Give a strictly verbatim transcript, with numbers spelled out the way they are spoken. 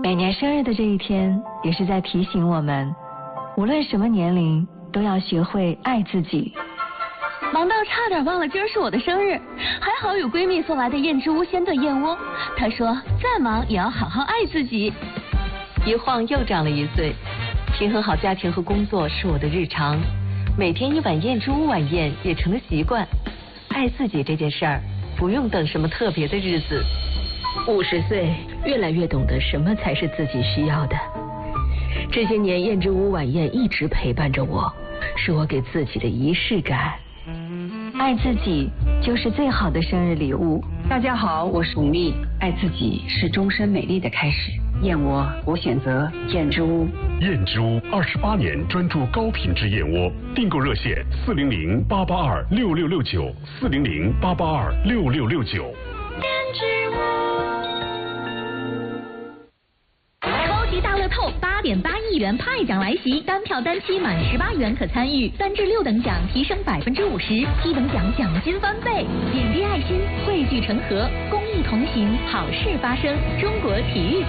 每年生日的这一天，也是在提醒我们，无论什么年龄，都要学会爱自己。 忙到差点忘了今儿是我的生日，还好有闺蜜送来的燕之屋鲜炖燕窝。她说再忙也要好好爱自己。 一晃又长了一岁，平衡好家庭和工作是我的日常，每天一碗燕之屋晚宴也成了习惯。爱自己这件事儿，不用等什么特别的日子。 五十岁，越来越懂得什么才是自己需要的。这些年，燕之屋晚宴一直陪伴着我，是我给自己的仪式感。 爱自己就是最好的生日礼物。 大家好，我是吴宓，爱自己是终身美丽的开始。燕窝，我选择燕之屋。 燕之屋二十八年专注高品质燕窝，订购热线四零零八八二六六六九四零零八八二六六六九。 燕之屋。超级大乐透八点八亿元派奖来袭，单票单期满十八元可参与，三至六等奖提升百分之五十，七等奖奖金翻倍。点滴爱心，汇聚成河，公益同行，好事发生。中国体育。